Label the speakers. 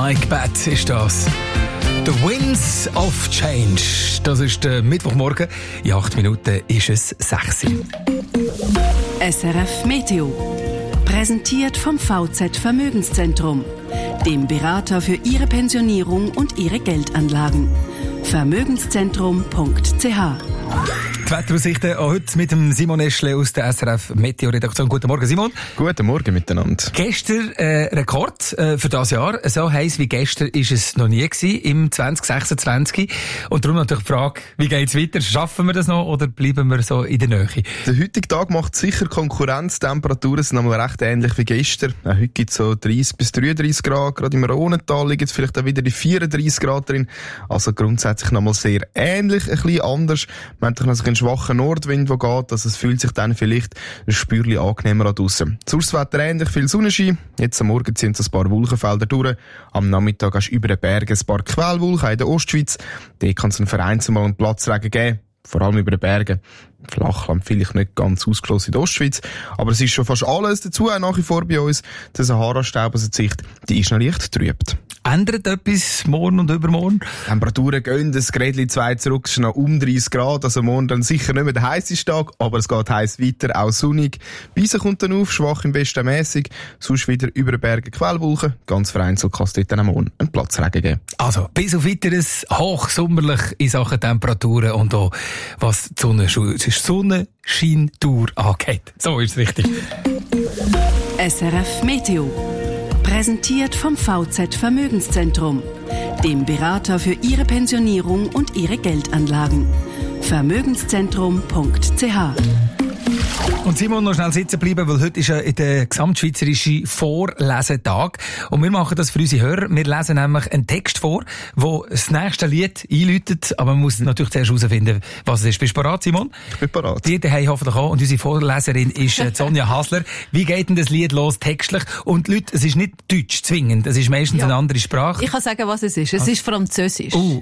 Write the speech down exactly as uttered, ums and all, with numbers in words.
Speaker 1: Mike Batt ist das. The Winds of Change. Das ist der Mittwochmorgen. In acht Minuten ist es sechs.
Speaker 2: S R F Meteo. Präsentiert vom V Z Vermögenszentrum, dem Berater für Ihre Pensionierung und Ihre Geldanlagen. Vermögenszentrum punkt c h.
Speaker 1: Die Wetteraussichten heute mit dem Simon Eschle aus der S R F Meteo-Redaktion. Guten Morgen, Simon.
Speaker 3: Guten Morgen miteinander.
Speaker 1: Gestern äh, Rekord äh, für das Jahr. So heiß wie gestern ist es noch nie gewesen, im zwanzig sechsundzwanzig. Und darum natürlich die Frage, wie geht's weiter? Schaffen wir das noch oder bleiben wir so in der Nähe?
Speaker 3: Der heutige Tag macht sicher Konkurrenz. Die Temperaturen sind einmal recht ähnlich wie gestern. Auch heute gibt es so dreißig bis dreiunddreißig Grad. Gerade im Rhonental liegen vielleicht auch wieder die vierunddreißig Grad drin. Also grundsätzlich nochmal sehr ähnlich, ein bisschen anders. Man hat noch einen schwachen Nordwind, der geht, also es fühlt sich dann vielleicht ein Spürchen angenehmer an draussen. Sonst Wetter ähnlich, viel Sonnenschein. Jetzt am Morgen ziehen ein paar Wolkenfelder durch. Am Nachmittag hast du über den Bergen ein paar Quellwolken in der Ostschweiz. Dort kann es einen vereinzelt mal einen Platzregen geben. Vor allem über den Bergen. Flachland vielleicht nicht ganz ausgeschlossen in der Ostschweiz. Aber es ist schon fast alles dazu, auch nach wie vor bei uns. Der Sahara-Staub, also die Sicht, die ist noch leicht trübt.
Speaker 1: Ändert etwas morgen und übermorgen?
Speaker 3: Temperaturen gehen das Grädli zwei zurück, es ist noch um dreißig Grad. Also morgen dann sicher nicht mehr der heisseste Tag, aber es geht heiß weiter, auch sonnig. Beise kommt dann auf, schwach im Westen mässig. Sonst wieder über den Bergen Quellwolken. Ganz vereinzelt kann es dort dann am Morgen einen Platzregen geben.
Speaker 1: Also, bis auf weiteres hochsommerlich in Sachen Temperaturen und auch was die Sonne Sonnenscheintour angeht. So ist es richtig.
Speaker 2: S R F Meteo. Präsentiert vom V Z Vermögenszentrum, dem Berater für Ihre Pensionierung und Ihre Geldanlagen. Vermögenszentrum punkt c h.
Speaker 1: Und Simon, noch schnell sitzen bleiben, weil heute ist ja der gesamtschweizerische Vorlesetag. Und wir machen das für unsere Hörer. Wir lesen nämlich einen Text vor, der das nächste Lied einläutet. Aber man muss natürlich zuerst herausfinden, was es ist. Bist du bereit, Simon?
Speaker 3: Ich bin bereit.
Speaker 1: Die daheim hoffentlich auch. Und unsere Vorleserin ist Sonja Hasler. Wie geht denn das Lied los textlich? Und Leute, es ist nicht Deutsch zwingend. Es ist meistens ja. eine andere Sprache.
Speaker 4: Ich kann sagen, was es ist. Es ist Französisch.
Speaker 1: Uh,